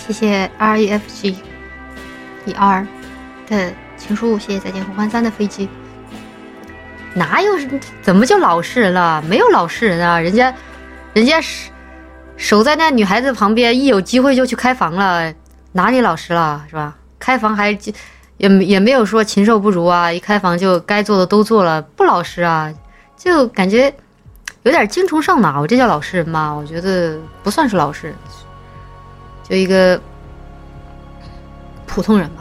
谢谢 REFG 1 的情书，谢谢再见红欢3的飞机。哪有怎么就老实人了？没有老实人啊，人家守在那女孩子旁边，一有机会就去开房了，哪里老实了是吧？开房还也没有说禽兽不如啊，一开房就该做的都做了，不老实啊，就感觉有点精虫上脑。这叫老实人吗？我觉得不算是老实人，就一个普通人吧。